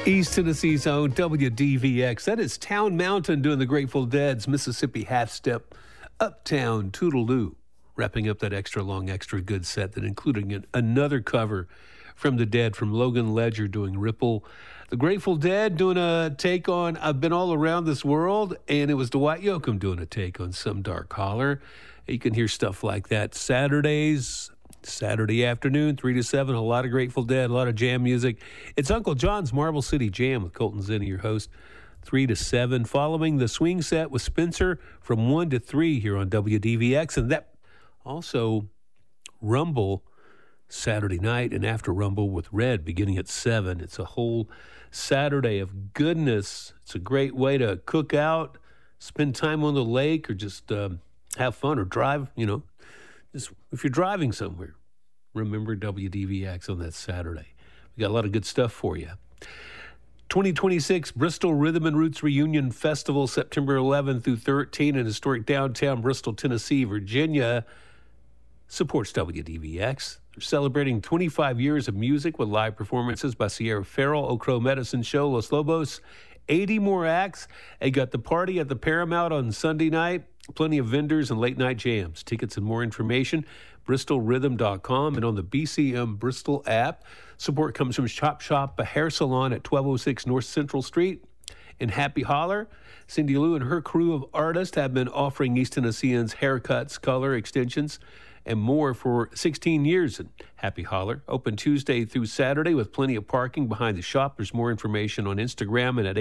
East Tennessee's own WDVX. That is Town Mountain doing the Grateful Dead's Mississippi Half Step, Uptown Toodaloo, wrapping up that extra long, extra good set that including another cover from the Dead, from Logan Ledger doing Ripple. The Grateful Dead doing a take on I've Been All Around This World, and it was Dwight Yoakam doing a take on Some Dark Holler. You can hear stuff like that Saturday afternoon, 3 to 7, a lot of Grateful Dead, a lot of jam music. It's Uncle John's Marble City Jam with Colton Zinni, your host, 3 to 7, following the swing set with Spencer from 1 to 3 here on WDVX. And that also Rumble Saturday night, and after Rumble with Red beginning at 7. It's a whole Saturday of goodness. It's a great way to cook out, spend time on the lake, or just have fun or drive, just if you're driving somewhere, remember WDVX on that Saturday. We got a lot of good stuff for you. 2026 Bristol Rhythm and Roots Reunion Festival, September 11 through 13 in historic downtown Bristol, Tennessee. Virginia supports WDVX. They're celebrating 25 years of music with live performances by Sierra Farrell, Ocro Medicine Show, Los Lobos, 80 more acts. They got the party at the Paramount on Sunday night. Plenty of vendors and late-night jams. Tickets and more information, bristolrhythm.com and on the BCM Bristol app. Support comes from Chop Shop, a hair salon at 1206 North Central Street in Happy Holler. Cindy Lou and her crew of artists have been offering East Tennesseans haircuts, color extensions, and more for 16 years in Happy Holler. Open Tuesday through Saturday with plenty of parking behind the shop. There's more information on Instagram and at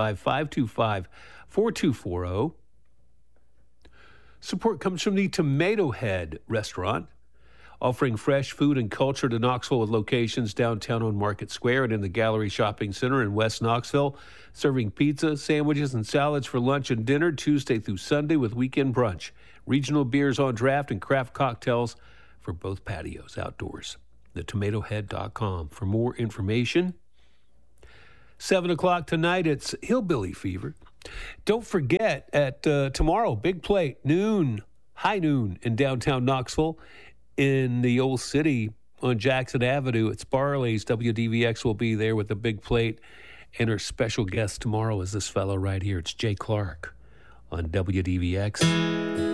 865-525-4240. Support comes from the Tomato Head restaurant, offering fresh food and culture to Knoxville with locations downtown on Market Square and in the Gallery Shopping Center in West Knoxville, serving pizza, sandwiches, and salads for lunch and dinner Tuesday through Sunday with weekend brunch. Regional beers on draft and craft cocktails for both patios outdoors. TheTomatoHead.com for more information. 7 o'clock tonight, it's Hillbilly Fever. Don't forget, at tomorrow, Big Plate, high noon in downtown Knoxville in the Old City on Jackson Avenue. It's Barley's. WDVX will be there with the Big Plate. And our special guest tomorrow is this fellow right here. It's Jay Clark on WDVX.